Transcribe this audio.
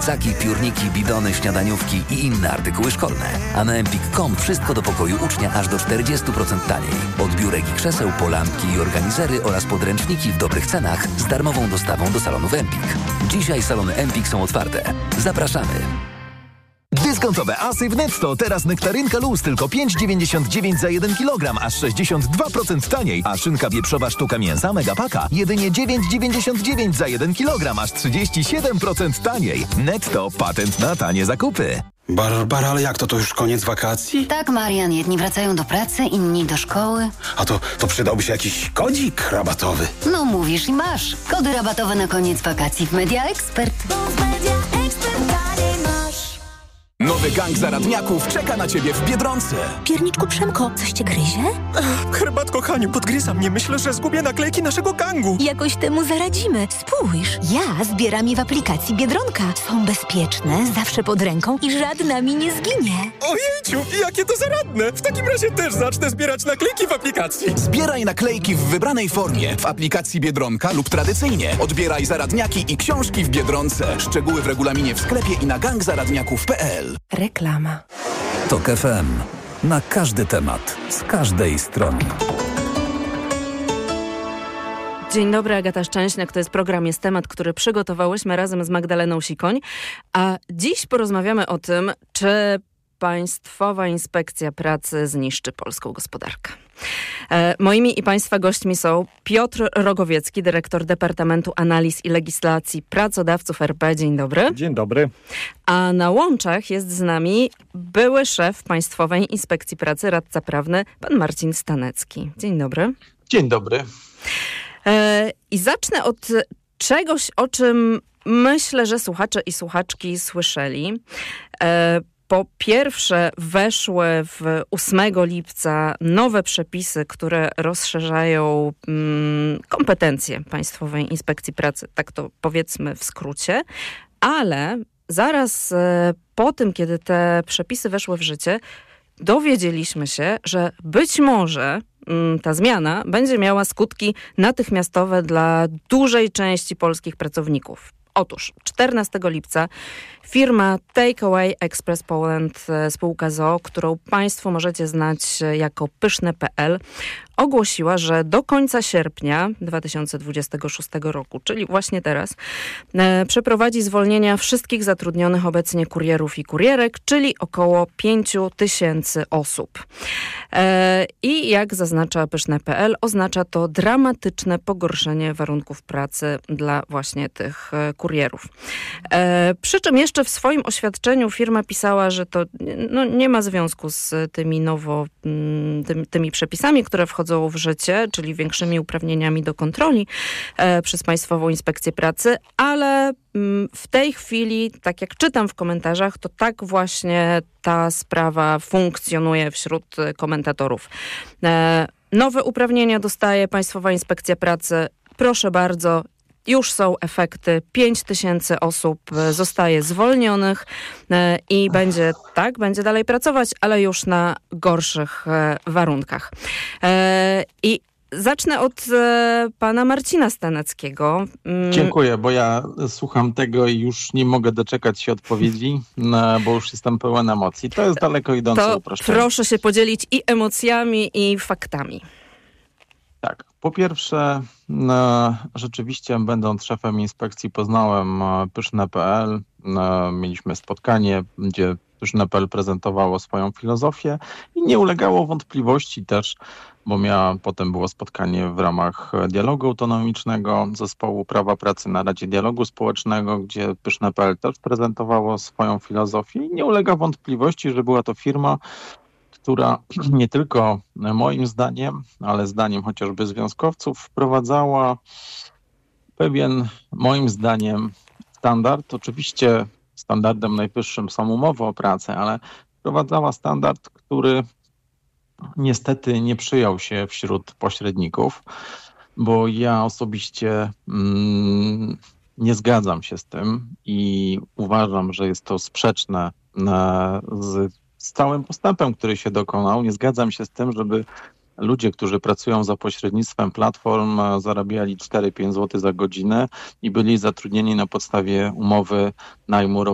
plecaki, piórniki, bidony, śniadaniówki i inne artykuły szkolne. A na empik.com wszystko do pokoju ucznia aż do 40% taniej. Od biurek i krzeseł po lampki i organizery oraz podręczniki w dobrych cenach z darmową dostawą do salonów Empik. Dzisiaj salony Empik są otwarte. Zapraszamy! Dyskontowe asy w Netto. Teraz nektarynka luz tylko 5,99 za 1 kg, aż 62% taniej. A szynka wieprzowa sztuka mięsa Megapaka jedynie 9,99 za 1 kg, aż 37% taniej. Netto. Patent na tanie zakupy. Barbara, ale jak to? To już koniec wakacji? Tak, Marian. Jedni wracają do pracy, inni do szkoły. A to przydałby się jakiś kodzik rabatowy. No mówisz i masz. Kody rabatowe na koniec wakacji w Media Expert. Nowy gang zaradniaków czeka na ciebie w Biedronce. Pierniczku Przemko, coś cię gryzie? Herbatko Haniu, podgryza mnie. Myślę, że zgubię naklejki naszego gangu. Jakoś temu zaradzimy. Spójrz, ja zbieram je w aplikacji Biedronka. Są bezpieczne, zawsze pod ręką i żadna mi nie zginie. Ojejciu, jakie to zaradne. W takim razie też zacznę zbierać naklejki w aplikacji. Zbieraj naklejki w wybranej formie w aplikacji Biedronka lub tradycyjnie. Odbieraj zaradniaki i książki w Biedronce. Szczegóły w regulaminie w sklepie i na gangzaradniaków.pl. Reklama. TOK FM. Na każdy temat, z każdej strony. Dzień dobry, Agata Szczęśniak. To jest program Jest Temat, który przygotowałyśmy razem z Magdaleną Sikoń. A dziś porozmawiamy o tym, czy Państwowa Inspekcja Pracy zniszczy polską gospodarkę. Moimi i Państwa gośćmi są Piotr Rogowiecki, dyrektor Departamentu Analiz i Legislacji Pracodawców RP. Dzień dobry. Dzień dobry. A na łączach jest z nami były szef Państwowej Inspekcji Pracy, radca prawny, pan Marcin Stanecki. Dzień dobry. Dzień dobry. I zacznę od czegoś, o czym myślę, że słuchacze i słuchaczki słyszeli. Po pierwsze, weszły w 8 lipca nowe przepisy, które rozszerzają kompetencje Państwowej Inspekcji Pracy, tak to powiedzmy w skrócie, ale zaraz po tym, kiedy te przepisy weszły w życie, dowiedzieliśmy się, że być może ta zmiana będzie miała skutki natychmiastowe dla dużej części polskich pracowników. Otóż 14 lipca firma Takeaway Express Poland, spółka z o.o., którą Państwo możecie znać jako Pyszne.pl, ogłosiła, że do końca sierpnia 2026 roku, czyli właśnie teraz, przeprowadzi zwolnienia wszystkich zatrudnionych obecnie kurierów i kurierek, czyli około 5,000 osób. I jak zaznacza Pyszne.pl, oznacza to dramatyczne pogorszenie warunków pracy dla właśnie tych kurierów. Przy czym jeszcze w swoim oświadczeniu firma pisała, że to nie ma związku z tymi przepisami, które wchodzą w życie, czyli większymi uprawnieniami do kontroli przez Państwową Inspekcję Pracy, ale w tej chwili, tak jak czytam w komentarzach, to tak właśnie ta sprawa funkcjonuje wśród komentatorów. Nowe uprawnienia dostaje Państwowa Inspekcja Pracy. Proszę bardzo, już są efekty. 5,000 osób zostaje zwolnionych i będzie dalej pracować, ale już na gorszych warunkach. I zacznę od pana Marcina Staneckiego. Dziękuję, bo ja słucham tego i już nie mogę doczekać się odpowiedzi, bo już jestem pełen emocji. To jest daleko idące uproszczenie. Proszę się podzielić i emocjami, i faktami. Tak, po pierwsze, rzeczywiście będąc szefem inspekcji poznałem Pyszne.pl. Mieliśmy spotkanie, gdzie Pyszne.pl prezentowało swoją filozofię i nie ulegało wątpliwości też, bo potem było spotkanie w ramach dialogu autonomicznego Zespołu Prawa Pracy na Radzie Dialogu Społecznego, gdzie Pyszne.pl też prezentowało swoją filozofię i nie ulega wątpliwości, że była to firma, która nie tylko moim zdaniem, ale zdaniem chociażby związkowców wprowadzała pewien, moim zdaniem, standard. Oczywiście standardem najwyższym są umowy o pracę, ale wprowadzała standard, który niestety nie przyjął się wśród pośredników, bo ja osobiście nie zgadzam się z tym i uważam, że jest to sprzeczne z całym postępem, który się dokonał. Nie zgadzam się z tym, żeby ludzie, którzy pracują za pośrednictwem platform, zarabiali 4-5 zł za godzinę i byli zatrudnieni na podstawie umowy najmu